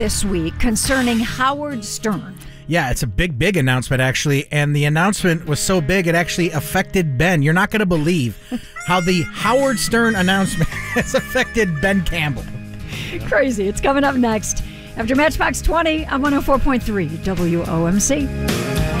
This week concerning Howard Stern. Yeah, it's a big announcement, actually. And the announcement was so big, it actually affected Ben. You're not going to believe how the Howard Stern announcement has affected Ben Campbell. Crazy. It's coming up next. After Matchbox 20 on 104.3 WOMC.